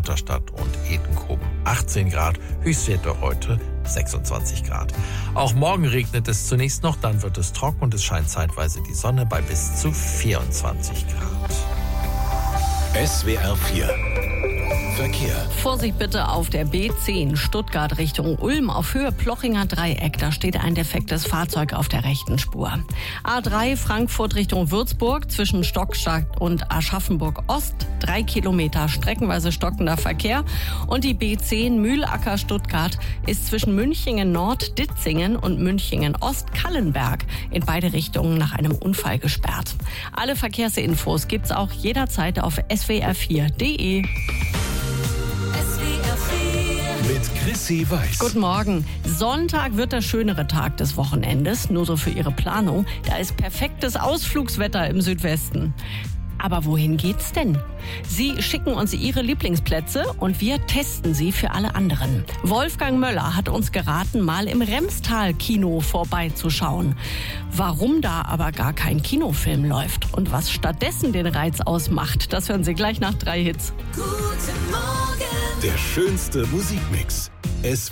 Lutherstadt und Edenkoben 18 Grad, Höchstwerte heute 26 Grad. Auch morgen regnet es zunächst noch, dann wird es trocken und es scheint zeitweise die Sonne bei bis zu 24 Grad. SWR 4 Verkehr. Vorsicht bitte auf der B10 Stuttgart Richtung Ulm auf Höhe Plochinger Dreieck. Da steht ein defektes Fahrzeug auf der rechten Spur. A3 Frankfurt Richtung Würzburg zwischen Stockstadt und Aschaffenburg Ost. 3 Kilometer streckenweise stockender Verkehr. Und die B10 Mühlacker Stuttgart ist zwischen Münchingen Nord Ditzingen und Münchingen Ost Kallenberg in beide Richtungen nach einem Unfall gesperrt. Alle Verkehrsinfos gibt's auch jederzeit auf swr4.de. Mit Chrissy Weiß. Guten Morgen. Sonntag wird der schönere Tag des Wochenendes, nur so für Ihre Planung. Da ist perfektes Ausflugswetter im Südwesten. Aber wohin geht's denn? Sie schicken uns Ihre Lieblingsplätze und wir testen sie für alle anderen. Wolfgang Möller hat uns geraten, mal im Remstal-Kino vorbeizuschauen. Warum da aber gar kein Kinofilm läuft und was stattdessen den Reiz ausmacht, das hören Sie gleich nach 3 Hits. Der schönste Musikmix.